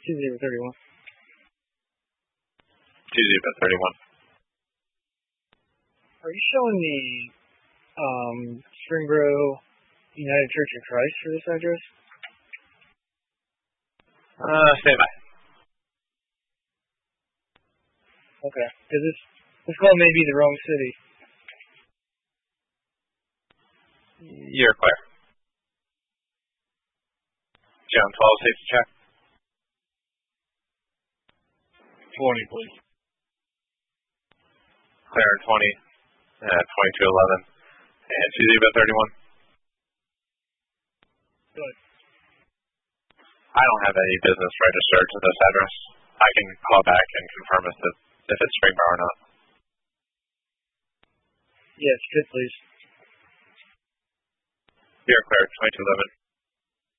2031. 2031. Are you showing the Springboro United Church of Christ for this address? Stay by. Okay, because this call may be the wrong city. You're clear. John 12, safety check. 20, please. Clear 20, 2211, and 2031. Good. I don't have any business registered to this address. I can call back and confirm if it's Springboro or not. Yes, good, please. You're clear, 2211.